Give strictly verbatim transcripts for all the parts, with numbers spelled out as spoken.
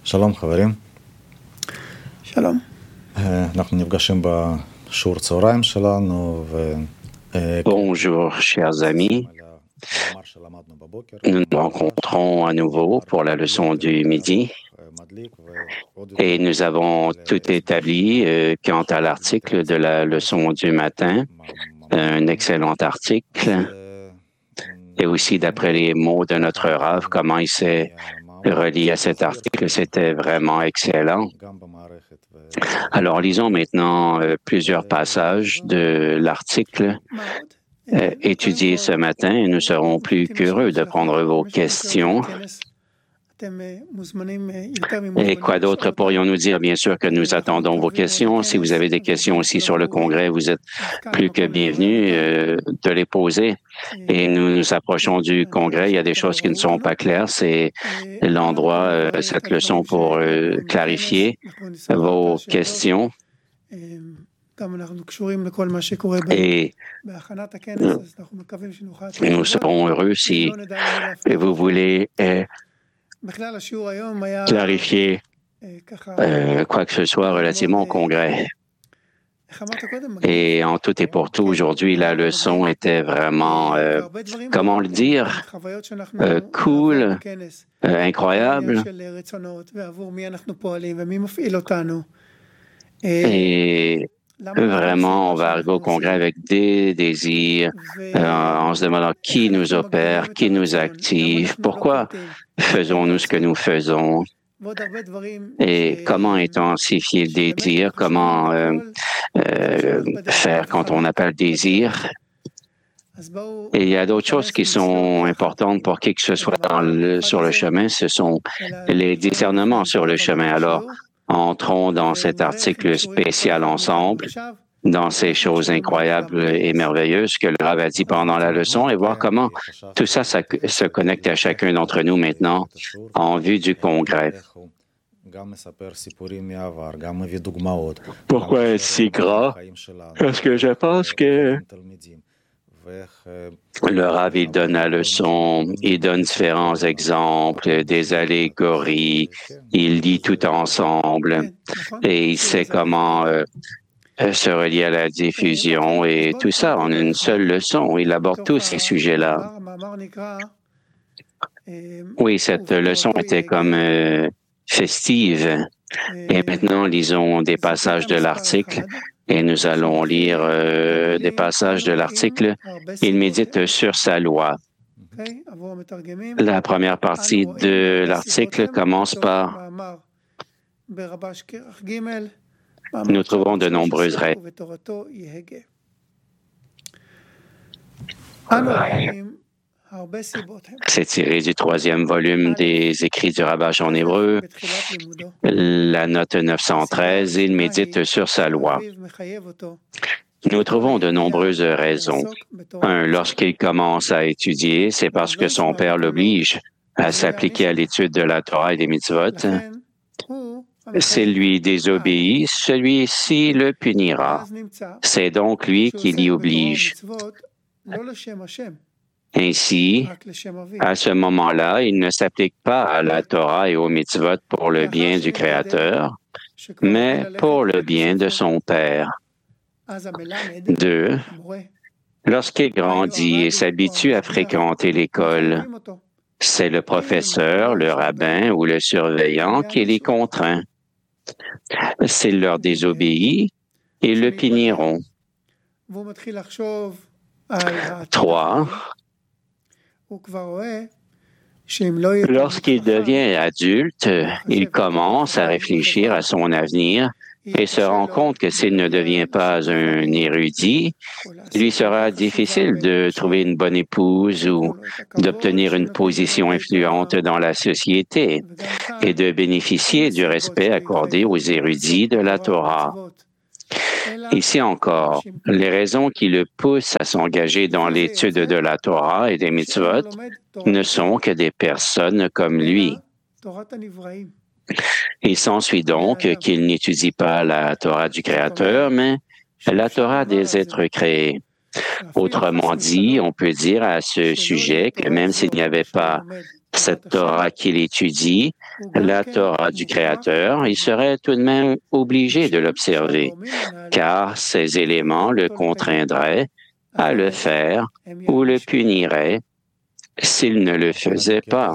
שלום חברים, שלום. אנחנו נפגשים בשיעור צהריים שלנו ו... Bonjour, chers amis. Nous nous rencontrons à nouveau pour la leçon du midi et nous avons tout établi euh, quant à l'article de la leçon du matin, un excellent article, et aussi d'après les mots de notre Rav, comment il s'est relié à cet article, c'était vraiment excellent. Alors, lisons maintenant euh, plusieurs passages de l'article euh, étudié ce matin et nous serons plus qu'heureux de prendre vos questions. Et quoi d'autre pourrions-nous dire? Bien sûr que nous attendons vos questions. Si vous avez des questions aussi sur le congrès, vous êtes plus que bienvenus euh, de les poser. Et nous nous approchons du congrès. Il y a des choses qui ne sont pas claires. C'est l'endroit, euh, cette leçon pour euh, clarifier vos questions. Et nous serons heureux si vous voulez euh, clarifier euh, quoi que ce soit relativement au congrès. Et en tout et pour tout, aujourd'hui, la leçon était vraiment, euh, comment le dire, euh, cool, euh, incroyable. Et vraiment, on va arriver au congrès avec des désirs, euh, en se demandant qui nous opère, qui nous active, pourquoi faisons-nous ce que nous faisons et comment intensifier le désir, comment euh, euh, faire quand on appelle désir. Et il y a d'autres choses qui sont importantes pour qui que ce soit dans le, sur le chemin, ce sont les discernements sur le chemin. Alors, entrons dans cet article spécial ensemble, dans ces choses incroyables et merveilleuses que le Rav a dit pendant la leçon et voir comment tout ça, ça se connecte à chacun d'entre nous maintenant en vue du congrès. Pourquoi est-ce si gras? Parce que je pense que le Rav, il donne la leçon, il donne différents exemples, des allégories, il lit tout ensemble et il sait comment euh, se relier à la diffusion et tout ça en une seule leçon. Il aborde tous ces sujets-là. Oui, cette leçon était comme euh, festive. Et maintenant, lisons des passages de l'article. Et nous allons lire euh, des passages de l'article. Il médite sur sa loi. La première partie de l'article commence par « Nous trouvons de nombreuses raisons. » C'est tiré du troisième volume des Écrits du Rabbach en hébreu, la note neuf cent treize, il médite sur sa loi. Nous trouvons de nombreuses raisons. Un, lorsqu'il commence à étudier, c'est parce que son père l'oblige à s'appliquer à l'étude de la Torah et des mitzvot. S'il lui désobéit, celui-ci le punira. C'est donc lui qui l'y oblige. Ainsi, à ce moment-là, il ne s'applique pas à la Torah et aux mitzvot pour le bien du Créateur, mais pour le bien de son Père. Deux, lorsqu'il grandit et s'habitue à fréquenter l'école, c'est le professeur, le rabbin ou le surveillant qui les contraint. S'il leur désobéit, ils le puniront. Trois, lorsqu'il devient adulte, il commence à réfléchir à son avenir et se rend compte que s'il ne devient pas un érudit, il lui sera difficile de trouver une bonne épouse ou d'obtenir une position influente dans la société et de bénéficier du respect accordé aux érudits de la Torah. Ici encore, les raisons qui le poussent à s'engager dans l'étude de la Torah et des mitzvot ne sont que des personnes comme lui. Il s'ensuit donc qu'il n'étudie pas la Torah du Créateur, mais la Torah des êtres créés. Autrement dit, on peut dire à ce sujet que même s'il n'y avait pas cette Torah qu'il étudie, la Torah du Créateur, il serait tout de même obligé de l'observer, car ces éléments le contraindraient à le faire ou le puniraient s'il ne le faisait pas.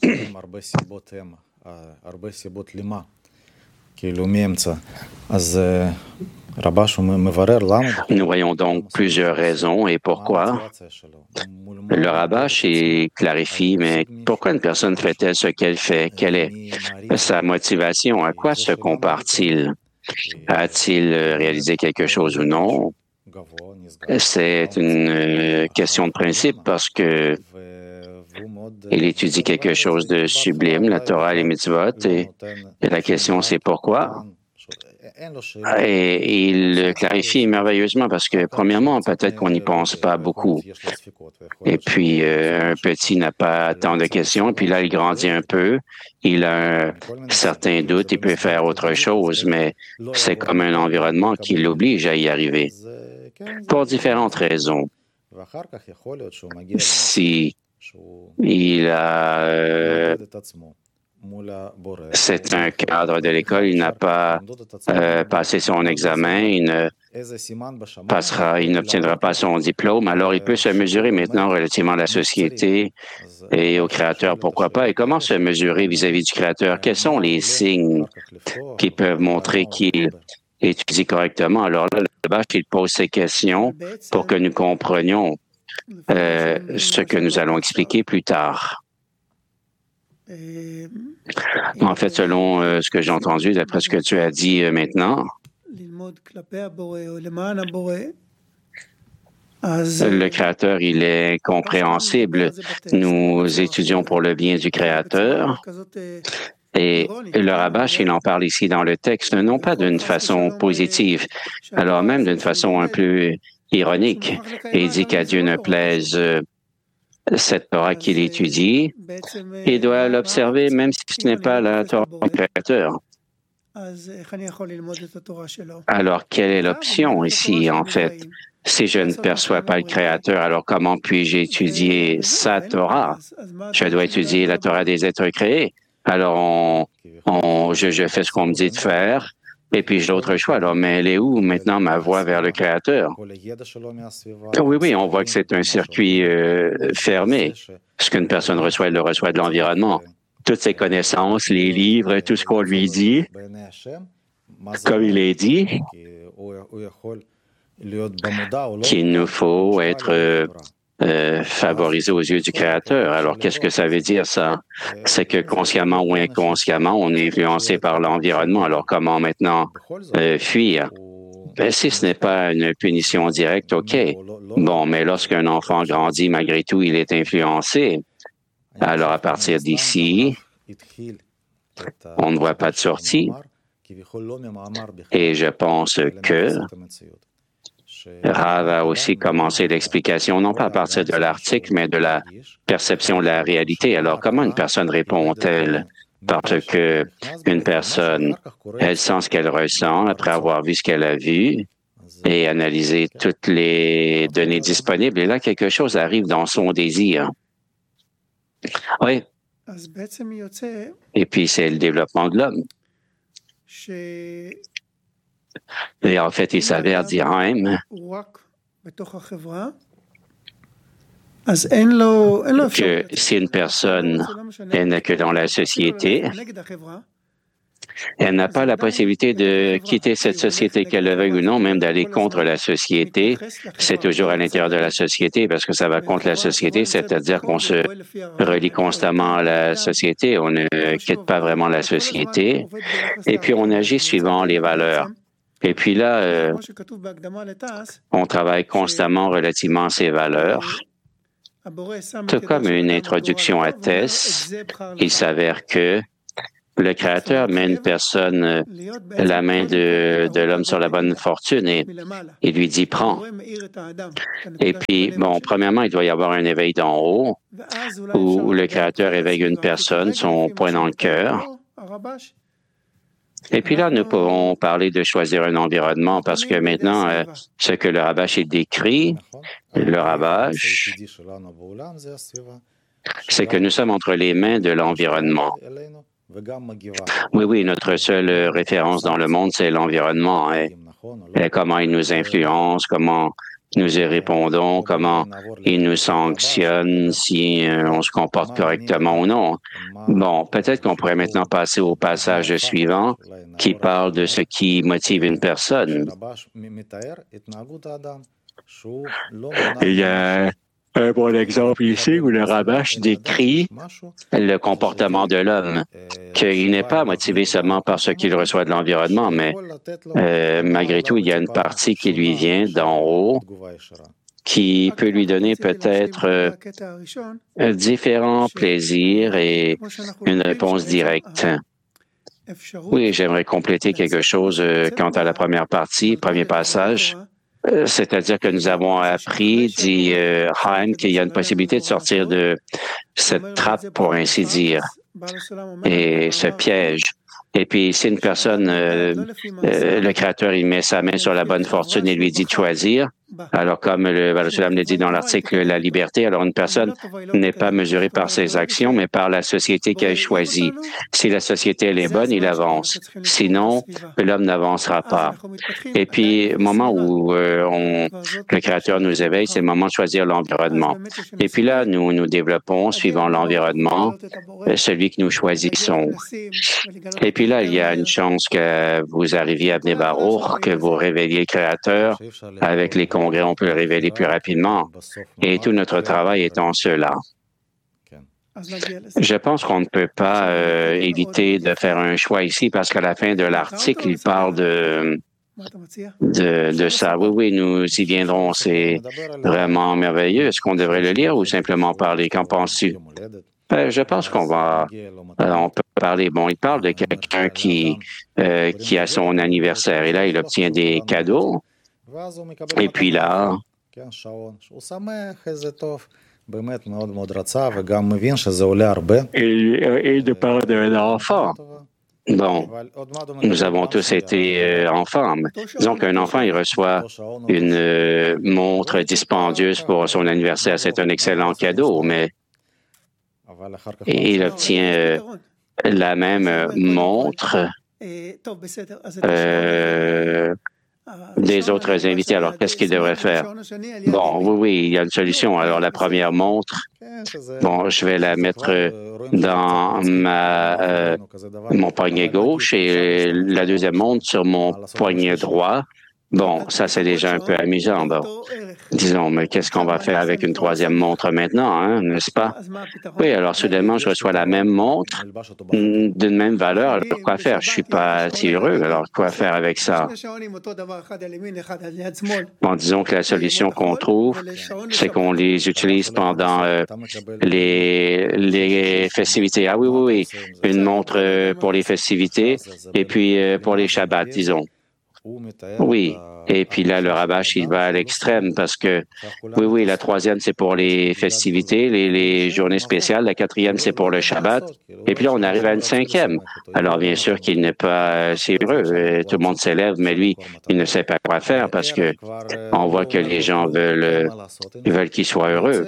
Nous voyons donc plusieurs raisons et pourquoi. Le Rabash il clarifie, mais pourquoi une personne fait-elle ce qu'elle fait? Quelle est sa motivation? À quoi se compare-t-il? A-t-il réalisé quelque chose ou non? C'est une question de principe parce que il étudie quelque chose de sublime, la Torah et les mitzvot, et, et la question c'est pourquoi? Et il le clarifie merveilleusement parce que, premièrement, peut-être qu'on n'y pense pas beaucoup. Et puis, euh, un petit n'a pas tant de questions, et puis là, il grandit un peu, il a un certain doute, il peut faire autre chose, mais c'est comme un environnement qui l'oblige à y arriver, pour différentes raisons. Si il a... Euh, c'est un cadre de l'école, il n'a pas euh, passé son examen, il ne passera, il n'obtiendra pas son diplôme, alors il peut se mesurer maintenant relativement à la société et au Créateur, pourquoi pas, et comment se mesurer vis-à-vis du Créateur? Quels sont les signes qui peuvent montrer qu'il étudie correctement? Alors là, le Bach, il pose ces questions pour que nous comprenions euh, ce que nous allons expliquer plus tard. En fait, selon euh, ce que j'ai entendu, d'après ce que tu as dit euh, maintenant, le Créateur, il est compréhensible. Nous étudions pour le bien du Créateur. Et le Rabash, il en parle ici dans le texte, non pas d'une façon positive, alors même d'une façon un peu ironique. Et il dit qu'à Dieu ne plaise euh, cette Torah qu'il étudie, il doit l'observer même si ce n'est pas la Torah du Créateur. Alors, quelle est l'option ici, en fait? Si je ne perçois pas le Créateur, alors comment puis-je étudier sa Torah? Je dois étudier la Torah des êtres créés. Alors, on, on, je, je fais ce qu'on me dit de faire, et puis j'ai d'autres choix. Alors, mais elle est où maintenant ma voie vers le Créateur? Oui, oui, on voit que c'est un circuit euh, fermé. Ce qu'une personne reçoit, elle le reçoit de l'environnement. Toutes ses connaissances, les livres, tout ce qu'on lui dit, comme il est dit, qu'il nous faut être euh, euh, favorisé aux yeux du Créateur. Alors, qu'est-ce que ça veut dire, ça? C'est que consciemment ou inconsciemment, on est influencé par l'environnement. Alors, comment maintenant euh, fuir? Ben, si ce n'est pas une punition directe, OK. Bon, mais lorsqu'un enfant grandit, malgré tout, il est influencé. Alors, à partir d'ici, on ne voit pas de sortie. Et je pense que Rav a aussi commencé l'explication, non pas à partir de l'article, mais de la perception de la réalité. Alors, comment une personne répond-elle? Parce que une personne, elle sent ce qu'elle ressent après avoir vu ce qu'elle a vu et analysé toutes les données disponibles. Et là, quelque chose arrive dans son désir. Oui. Et puis, c'est le développement de l'homme. Et en fait, il s'avère dire même que si une personne elle n'est que dans la société, elle n'a pas la possibilité de quitter cette société, qu'elle le veuille ou non, même d'aller contre la société. C'est toujours à l'intérieur de la société parce que ça va contre la société, c'est-à-dire qu'on se relie constamment à la société, on ne quitte pas vraiment la société, et puis on agit suivant les valeurs. Et puis là, euh, on travaille constamment relativement à ces valeurs. Tout comme une introduction à Tess, il s'avère que le Créateur met une personne, la main de, de l'homme sur la bonne fortune et il lui dit « prends ». Et puis, bon, premièrement, il doit y avoir un éveil d'en haut où le Créateur éveille une personne, son poing dans le cœur. Et puis là, nous pouvons parler de choisir un environnement parce que maintenant, euh, ce que le Rabash il décrit, le Rabash, c'est que nous sommes entre les mains de l'environnement. Oui, oui, notre seule référence dans le monde, c'est l'environnement. Et, et comment il nous influence, comment nous y répondons, comment il nous sanctionne, si euh, on se comporte correctement ou non. Bon, peut-être qu'on pourrait maintenant passer au passage suivant qui parle de ce qui motive une personne. Il y a un bon exemple ici où le Rabash décrit le comportement de l'homme, qu'il n'est pas motivé seulement par ce qu'il reçoit de l'environnement, mais euh, malgré tout, il y a une partie qui lui vient d'en haut, qui peut lui donner peut-être euh, différents plaisirs et une réponse directe. Oui, j'aimerais compléter quelque chose euh, quant à la première partie, premier passage. Euh, c'est-à-dire que nous avons appris, dit euh, Haim, qu'il y a une possibilité de sortir de cette trappe, pour ainsi dire, et ce piège. Et puis, si une personne, euh, euh, le Créateur, il met sa main sur la bonne fortune et lui dit de choisir, alors comme le Baal le dit dans l'article La liberté, alors une personne n'est pas mesurée par ses actions, mais par la société qu'elle choisit. Si la société, elle est bonne, il avance. Sinon, l'homme n'avancera pas. Et puis, au moment où euh, on, le Créateur nous éveille, c'est le moment de choisir l'environnement. Et puis là, nous nous développons, suivant l'environnement, celui que nous choisissons. Et puis là, il y a une chance que vous arriviez à Bnei Baruch, que vous révéliez le Créateur. Avec les congrès, on peut le révéler plus rapidement. Et tout notre travail est en cela. Je pense qu'on ne peut pas euh, éviter de faire un choix ici parce qu'à la fin de l'article, il parle de, de, de ça. Oui, oui, nous y viendrons. C'est vraiment merveilleux. Est-ce qu'on devrait le lire ou simplement parler? Qu'en penses-tu? Ben, je pense qu'on va, euh, on peut parler. Bon, il parle de quelqu'un qui, euh, qui a son anniversaire et là, il obtient des cadeaux. Et puis là, il, il nous parle d'un enfant. Bon, nous avons tous été euh, enfants. Disons qu'un enfant, il reçoit une euh, montre dispendieuse pour son anniversaire. C'est un excellent cadeau, mais il obtient euh, la même euh, montre euh, des autres invités. Alors, qu'est-ce qu'il devrait faire? Bon, oui, oui, il y a une solution. Alors, la première montre, bon, je vais la mettre dans ma, euh, mon poignet gauche et la deuxième montre sur mon poignet droit. Bon, ça, c'est déjà un peu amusant. Bon, disons, mais qu'est-ce qu'on va faire avec une troisième montre maintenant, hein, n'est-ce pas? Oui, alors soudainement, je reçois la même montre d'une même valeur. Alors, quoi faire? Je suis pas si heureux. Alors, quoi faire avec ça? Bon, disons que la solution qu'on trouve, c'est qu'on les utilise pendant euh, les, les festivités. Ah oui, oui, oui, une montre euh, pour les festivités et puis euh, pour les Shabbats, disons. Oui, et puis là, le Rabash, il va à l'extrême parce que, oui, oui, la troisième, c'est pour les festivités, les, les journées spéciales. La quatrième, c'est pour le Shabbat. Et puis là, on arrive à une cinquième. Alors, bien sûr qu'il n'est pas si heureux. Tout le monde s'élève, mais lui, il ne sait pas quoi faire parce que on voit que les gens veulent, ils veulent qu'il soit heureux.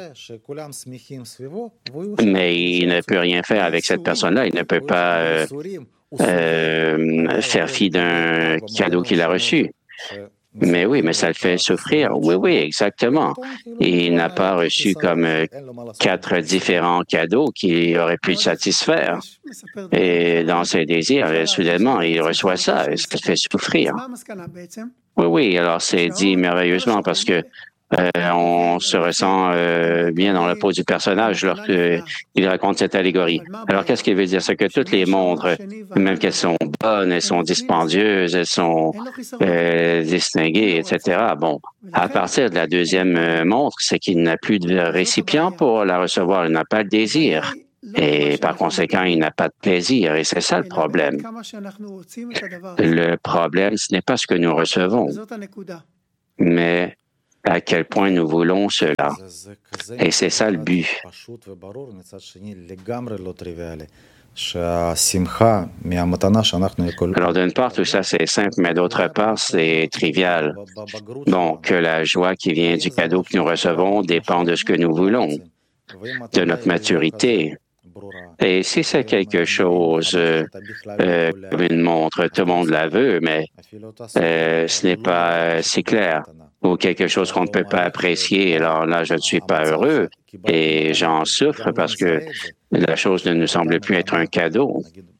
Mais il ne peut rien faire avec cette personne-là. Il ne peut pas euh, Euh, faire fi d'un cadeau qu'il a reçu. Mais oui, mais ça le fait souffrir. Oui, oui, exactement. Il n'a pas reçu comme euh, quatre différents cadeaux qui auraient pu le satisfaire. Et dans ses désirs, soudainement, il reçoit ça et ça le fait souffrir. Oui, oui, alors c'est dit merveilleusement parce que Euh, on se ressent euh, bien dans la peau du personnage lorsqu'il raconte cette allégorie. Alors, qu'est-ce qu'il veut dire? C'est que toutes les montres, même qu'elles sont bonnes, elles sont dispendieuses, elles sont euh, distinguées, et cetera. Bon, à partir de la deuxième euh, montre, c'est qu'il n'a plus de récipient pour la recevoir, il n'a pas de désir. Et par conséquent, il n'a pas de plaisir. Et c'est ça le problème. Le problème, ce n'est pas ce que nous recevons, mais à quel point nous voulons cela. Et c'est ça le but. Alors, d'une part, tout ça, c'est simple, mais d'autre part, c'est trivial. Donc, la joie qui vient du cadeau que nous recevons dépend de ce que nous voulons, de notre maturité. Et si c'est quelque chose euh, euh, comme une montre, tout le monde la veut, mais euh, ce n'est pas euh, si clair, ou quelque chose qu'on ne peut pas apprécier, alors là, je ne suis pas heureux et j'en souffre parce que la chose ne nous semble plus être un cadeau.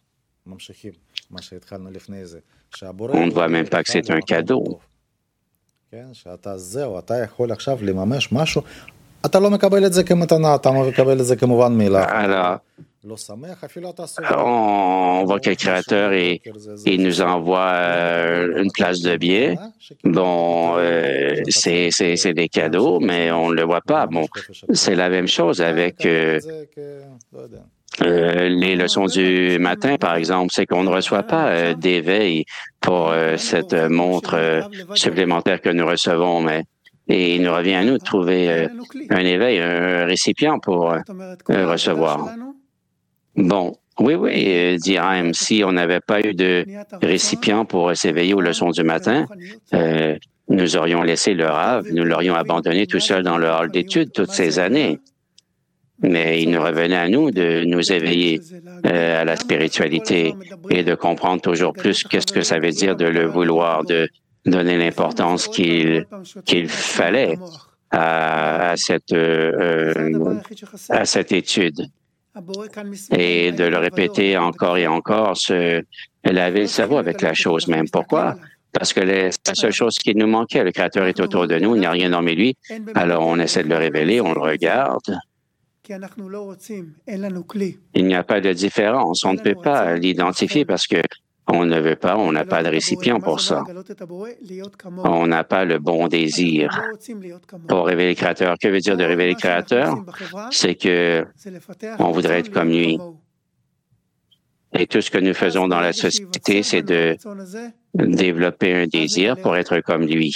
On ne voit même pas que c'est un cadeau. Alors, on voit que le Créateur il, il nous envoie euh, une place de billet. Bon, euh, c'est, c'est, c'est des cadeaux, mais on ne le voit pas. Bon, c'est la même chose avec euh, euh, les leçons du matin, par exemple. C'est qu'on ne reçoit pas euh, d'éveil pour euh, cette montre euh, supplémentaire que nous recevons, mais et il nous revient à nous de trouver euh, un éveil, un récipient pour euh, recevoir. Bon, oui, oui, euh, dit Haim, si on n'avait pas eu de récipient pour s'éveiller aux leçons du matin, euh, nous aurions laissé le Rav, nous l'aurions abandonné tout seul dans le hall d'études toutes ces années. Mais il nous revenait à nous de nous éveiller euh, à la spiritualité et de comprendre toujours plus qu'est-ce que ça veut dire de le vouloir, de donner l'importance qu'il qu'il fallait à, à cette euh, euh, à cette étude et de le répéter encore et encore, se laver le cerveau avec la chose même. Pourquoi? Parce que les, la seule chose qui nous manquait, le Créateur est autour de nous, il n'y a rien hormis lui, alors on essaie de le révéler, on le regarde. Il n'y a pas de différence, on ne peut pas l'identifier parce que on ne veut pas, on n'a pas de récipient pour ça. On n'a pas le bon désir pour révéler le Créateur. Que veut dire de révéler le Créateur? C'est que on voudrait être comme lui. Et tout ce que nous faisons dans la société, c'est de développer un désir pour être comme lui.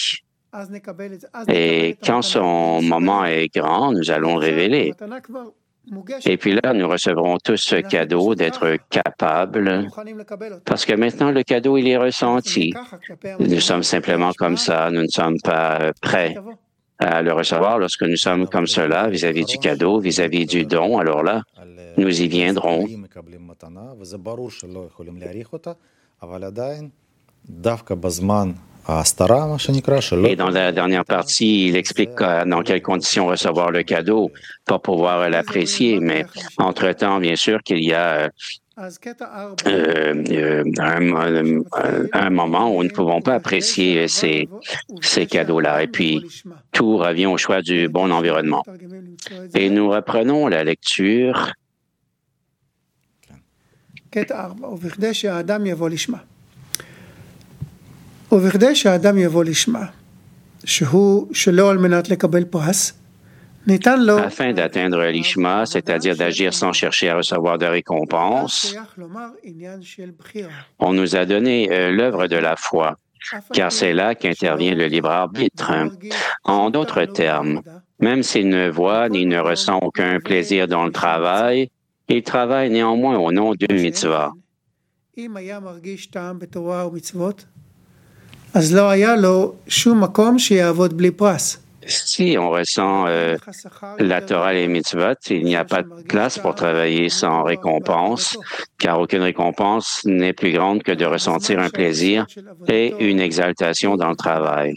Et quand son moment est grand, nous allons le révéler. Et puis là, nous recevrons tous ce cadeau d'être capables, parce que maintenant, le cadeau, il est ressenti. Nous sommes simplement comme ça, nous ne sommes pas prêts à le recevoir lorsque nous sommes comme cela vis-à-vis du cadeau, vis-à-vis du don. Alors là, nous y viendrons. Et dans la dernière partie, il explique dans quelles conditions recevoir le cadeau pour pouvoir l'apprécier, mais entre-temps, bien sûr qu'il y a euh, euh, un, un, un moment où nous ne pouvons pas apprécier ces, ces cadeaux-là. Et puis, tout revient au choix du bon environnement. Et nous reprenons la lecture. ובכדי שהאדם יבוא לשמה, שהוא שלא על מנת לקבל פרס, ניתן לו... Afin d'atteindre l'ishma, c'est-à-dire d'agir sans chercher à recevoir de récompense, on nous a donné euh, l'œuvre de la foi, car c'est là qu'intervient le libre arbitre. En d'autres termes, même s'il ne voit ni ne ressent aucun plaisir dans le travail, il travaille néanmoins au nom d'une mitzvah. Si on ressent euh, la Torah et les mitzvot, il n'y a pas de place pour travailler sans récompense, car aucune récompense n'est plus grande que de ressentir un plaisir et une exaltation dans le travail.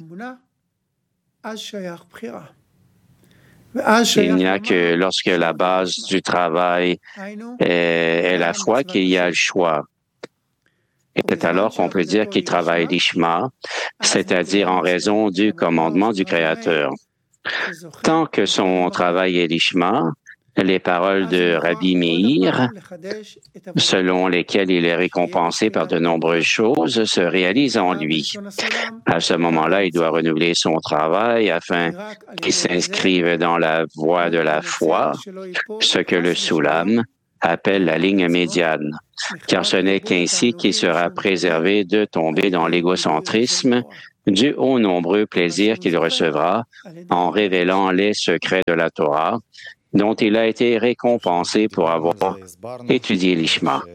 Il n'y a que lorsque la base du travail est, est la foi qu'il y a le choix. Et c'est alors qu'on peut dire qu'il travaille l'ishma, c'est-à-dire en raison du commandement du Créateur. Tant que son travail est l'ishma, les paroles de Rabbi Meir, selon lesquelles il est récompensé par de nombreuses choses, se réalisent en lui. À ce moment-là, il doit renouveler son travail afin qu'il s'inscrive dans la voie de la foi, ce que le Soulam appelle la ligne médiane, car ce n'est qu'ainsi qu'il sera préservé de tomber dans l'égocentrisme dû aux nombreux plaisirs qu'il recevra en révélant les secrets de la Torah dont il a été récompensé pour avoir étudié l'Ishma.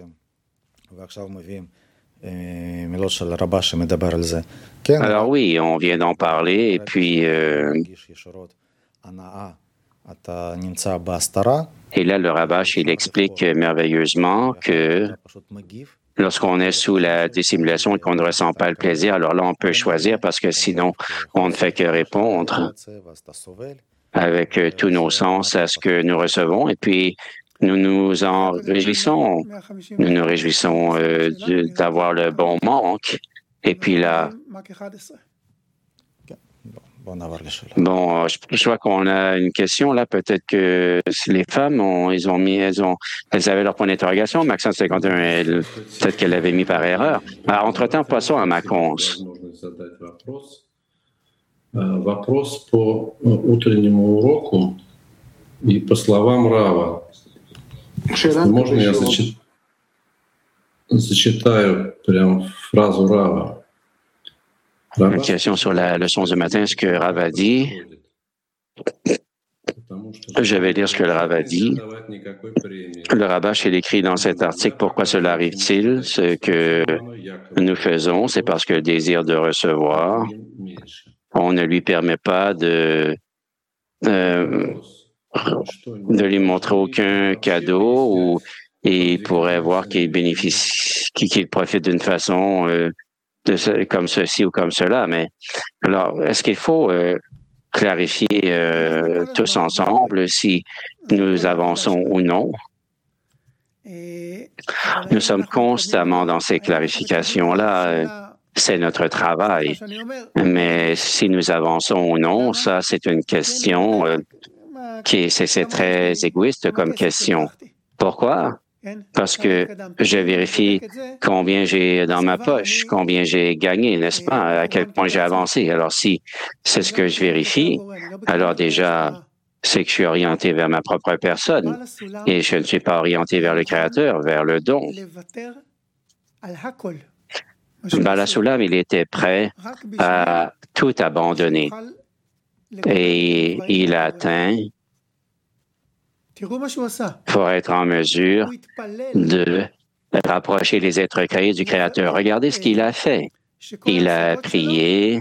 Alors oui, on vient d'en parler, et puis... Euh, et là, le Rabash, il explique merveilleusement que lorsqu'on est sous la dissimulation et qu'on ne ressent pas le plaisir, alors là, on peut choisir parce que sinon, on ne fait que répondre avec tous nos sens à ce que nous recevons. Et puis, nous nous en réjouissons. Nous nous réjouissons euh, d'avoir le bon manque. Et puis là, bon, je, je crois qu'on a une question là. Peut-être que les femmes, ont, ils ont mis, elles ont, elles avaient leur point d'interrogation. Maxence cinquante et un, elle, peut-être qu'elle l'avait mis par erreur. Alors, entre-temps, passons à Maconce. Вопрос по утреннему уроку и по словам Рава. Можно я зачит... зачитаю прям фразу Рава? Une question sur la leçon du matin, ce que Rav a dit. Je vais lire ce que le Rav a dit. Le Rabash, il écrit dans cet article « Pourquoi cela arrive-t-il? Ce que nous faisons, c'est parce que le désir de recevoir, on ne lui permet pas de, euh, de lui montrer aucun cadeau ou il pourrait voir qu'il bénéficie, qu'il profite d'une façon... Euh, De ce, comme ceci ou comme cela, mais alors, est-ce qu'il faut euh, clarifier euh, tous ensemble si nous avançons ou non? Nous sommes constamment dans ces clarifications-là. Euh, c'est notre travail. Mais si nous avançons ou non, ça, c'est une question euh, qui c'est, c'est très égoïste comme question. Pourquoi? Parce que je vérifie combien j'ai dans ma poche, combien j'ai gagné, n'est-ce pas, à quel point j'ai avancé. Alors, si c'est ce que je vérifie, alors déjà, c'est que je suis orienté vers ma propre personne et je ne suis pas orienté vers le Créateur, vers le don. Bala Sulam, il était prêt à tout abandonner et il a atteint pour être en mesure de rapprocher les êtres créés du Créateur. Regardez ce qu'il a fait. Il a prié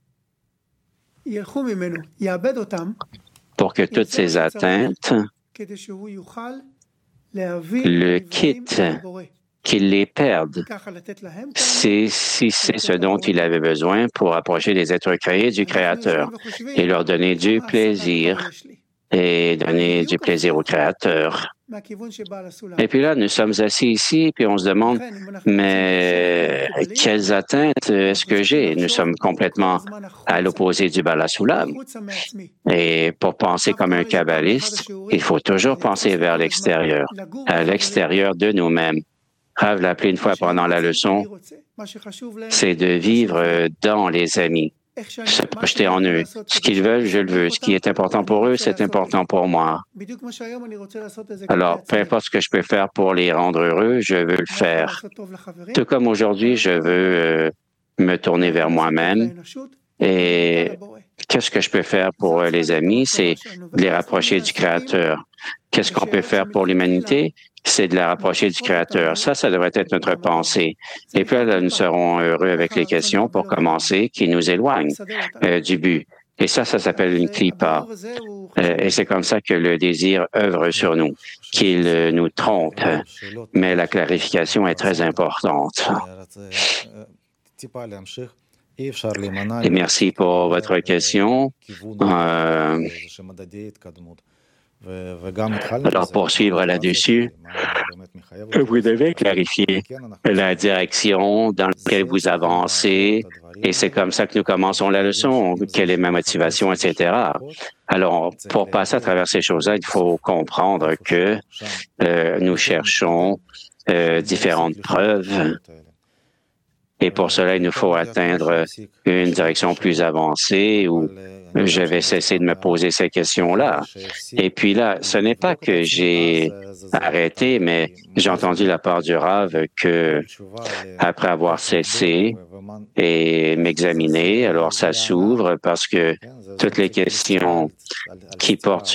pour que toutes ces atteintes le quittent, qu'il les perde. C'est, si c'est ce dont il avait besoin pour approcher les êtres créés du Créateur et leur donner du plaisir et donner du plaisir au Créateur. Et puis là, nous sommes assis ici, puis on se demande, mais quelles atteintes est-ce que j'ai? Nous sommes complètement à l'opposé du Bala Sulam. Et pour penser comme un kabbaliste, il faut toujours penser vers l'extérieur, à l'extérieur de nous-mêmes. Rav l'a appelé une fois pendant la leçon, c'est de vivre dans les amis. Se projeter en eux. Ce qu'ils veulent, je le veux. Ce qui est important pour eux, c'est important pour moi. Alors, peu importe ce que je peux faire pour les rendre heureux, je veux le faire. Tout comme aujourd'hui, je veux euh, me tourner vers moi-même. Et qu'est-ce que je peux faire pour euh, les amis? C'est de les rapprocher du Créateur. Qu'est-ce qu'on peut faire pour l'humanité? C'est de la rapprocher du Créateur. Ça, ça devrait être notre pensée. Et puis là, nous serons heureux avec les questions pour commencer qui nous éloignent euh, du but. Et ça, ça s'appelle une clipa. Euh, et c'est comme ça que le désir œuvre sur nous, qu'il euh, nous trompe. Mais la clarification est très importante. Et merci pour votre question. Euh, Alors, pour suivre là-dessus, vous devez clarifier la direction dans laquelle vous avancez, et c'est comme ça que nous commençons la leçon. Quelle est ma motivation, et cetera. Alors, pour passer à travers ces choses-là, il faut comprendre que euh, nous cherchons euh, différentes preuves. Et pour cela, il nous faut atteindre une direction plus avancée où je vais cesser de me poser ces questions-là. Et puis là, ce n'est pas que j'ai arrêté, mais j'ai entendu la part du Rav que, après avoir cessé et m'examiner, alors ça s'ouvre parce que toutes les questions qui portent